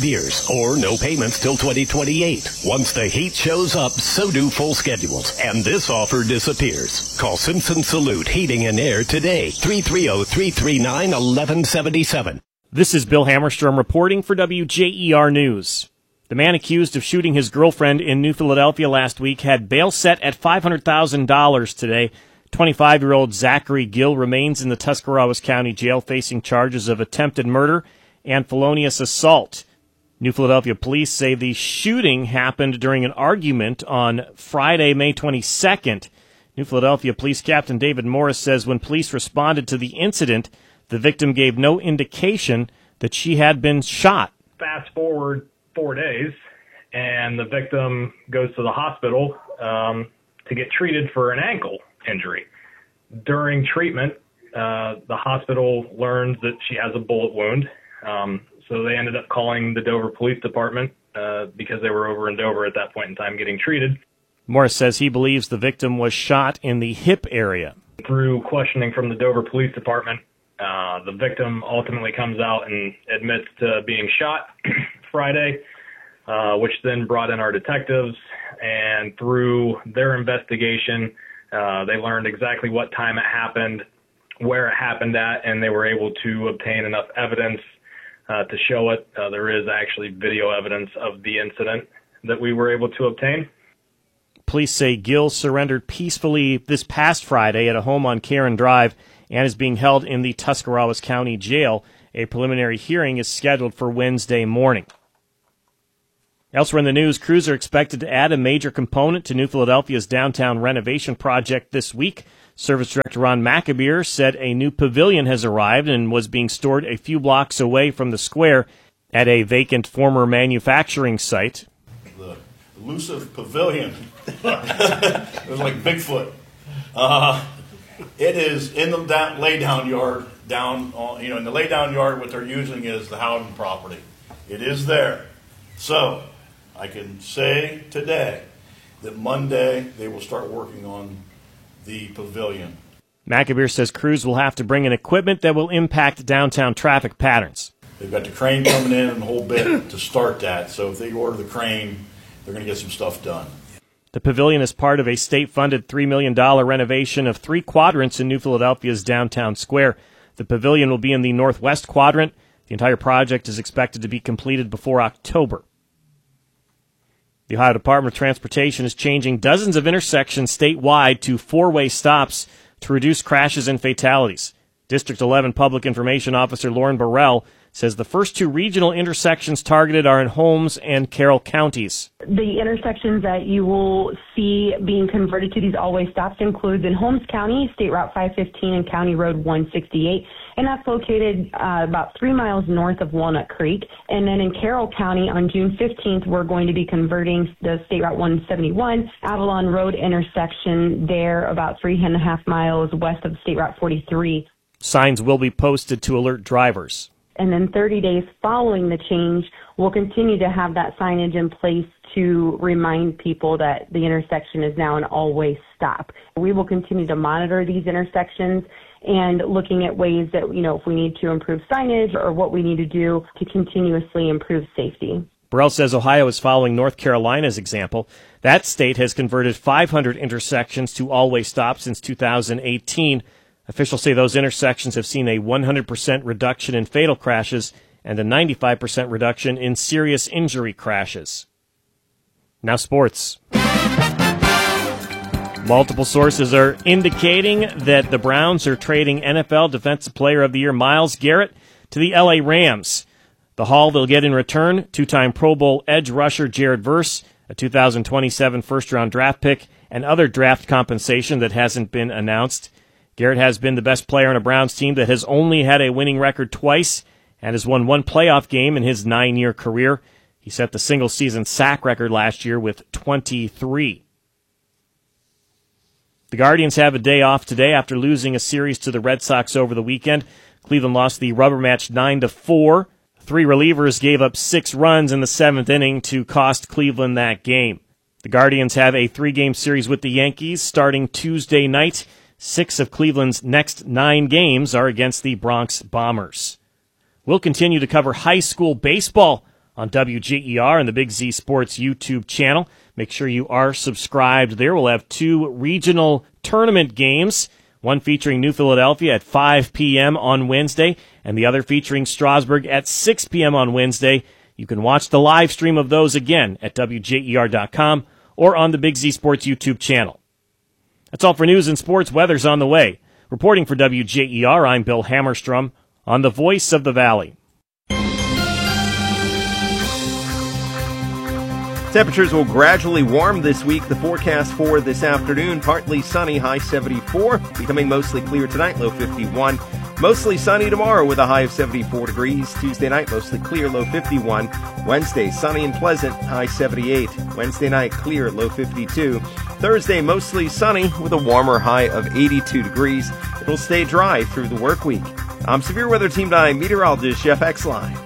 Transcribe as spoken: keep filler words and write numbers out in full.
years, or no payments till twenty twenty-eight. Once the heat shows up, so do full schedules, and this offer disappears. Call Simpson Salute Heating and Air today, three three zero, three three nine, one one seven seven. This is Bill Hammerstrom reporting for W J E R News. The man accused of shooting his girlfriend in New Philadelphia last week had bail set at five hundred thousand dollars today. twenty-five-year-old Zachary Gill remains in the Tuscarawas County Jail facing charges of attempted murder and felonious assault. New Philadelphia police say the shooting happened during an argument on Friday, May twenty-second. New Philadelphia Police Captain David Morris says when police responded to the incident, the victim gave no indication that she had been shot. Fast forward four days, and the victim goes to the hospital um, to get treated for an ankle injury. During treatment, uh, the hospital learns that she has a bullet wound. Um, So they ended up calling the Dover Police Department uh, because they were over in Dover at that point in time getting treated. Morris says he believes the victim was shot in the hip area. Through questioning from the Dover Police Department, uh, the victim ultimately comes out and admits to being shot Friday, uh, which then brought in our detectives. And through their investigation, uh, they learned exactly what time it happened, where it happened at, and they were able to obtain enough evidence Uh, to show it. Uh, there is actually video evidence of the incident that we were able to obtain. Police say Gill surrendered peacefully this past Friday at a home on Karen Drive and is being held in the Tuscarawas County Jail. A preliminary hearing is scheduled for Wednesday morning. Elsewhere in the news, crews are expected to add a major component to New Philadelphia's downtown renovation project this week. Service Director Ron McAbeer said a new pavilion has arrived and was being stored a few blocks away from the square at a vacant former manufacturing site. The elusive pavilion. It was like Bigfoot. Uh, it is in the down, lay-down yard, down on, you know, in the lay-down yard, what they're using is the Howden property. It is there. So, I can say today that Monday they will start working on the pavilion. McAbeer says crews will have to bring in equipment that will impact downtown traffic patterns. They've got the crane coming in and the whole bit to start that. So if they order the crane, they're going to get some stuff done. The pavilion is part of a state-funded three million dollars renovation of three quadrants in New Philadelphia's downtown square. The pavilion will be in the northwest quadrant. The entire project is expected to be completed before October. The Ohio Department of Transportation is changing dozens of intersections statewide to four-way stops to reduce crashes and fatalities. District eleven Public Information Officer Lauren Burrell says the first two regional intersections targeted are in Holmes and Carroll counties. The intersections that you will see being converted to these all-way stops includes in Holmes County, State Route five fifteen and County Road one sixty-eight, and that's located uh, about three miles north of Walnut Creek. And then in Carroll County on June fifteenth, we're going to be converting the State Route one seventy-one, Avalon Road intersection there about three and a half miles west of State Route forty-three. Signs will be posted to alert drivers. And then thirty days following the change, we'll continue to have that signage in place to remind people that the intersection is now an all-way stop. We will continue to monitor these intersections and looking at ways that, you know, if we need to improve signage or what we need to do to continuously improve safety. Burrell says Ohio is following North Carolina's example. That state has converted five hundred intersections to all-way stops since two thousand eighteen. Officials say those intersections have seen a one hundred percent reduction in fatal crashes and a ninety-five percent reduction in serious injury crashes. Now sports. Multiple sources are indicating that the Browns are trading N F L Defensive Player of the Year Myles Garrett to the L A Rams. The haul they'll get in return, two-time Pro Bowl edge rusher Jared Verse, a two thousand twenty-seven first-round draft pick, and other draft compensation that hasn't been announced. Garrett has been the best player on a Browns team that has only had a winning record twice and has won one playoff game in his nine-year career. He set the single-season sack record last year with twenty-three. The Guardians have a day off today after losing a series to the Red Sox over the weekend. Cleveland lost the rubber match nine to four. Three relievers gave up six runs in the seventh inning to cost Cleveland that game. The Guardians have a three-game series with the Yankees starting Tuesday night. Six of Cleveland's next nine games are against the Bronx Bombers. We'll continue to cover high school baseball on W J E R and the Big Z Sports YouTube channel. Make sure you are subscribed there. We'll have two regional tournament games, one featuring New Philadelphia at five p.m. on Wednesday, and the other featuring Strasburg at six p.m. on Wednesday. You can watch the live stream of those again at W J E R dot com or on the Big Z Sports YouTube channel. That's all for news and sports. Weather's on the way. Reporting for W J E R, I'm Bill Hammerstrom on the Voice of the Valley. Temperatures will gradually warm this week. The forecast for this afternoon, partly sunny, high seventy-four. Becoming mostly clear tonight, low fifty-one. Mostly sunny tomorrow with a high of seventy-four degrees. Tuesday night, mostly clear, low fifty-one. Wednesday, sunny and pleasant, high seventy-eight. Wednesday night, clear, low fifty-two. Thursday, mostly sunny with a warmer high of eighty-two degrees. It'll stay dry through the work week. I'm Severe Weather Team nine meteorologist Jeff Exline.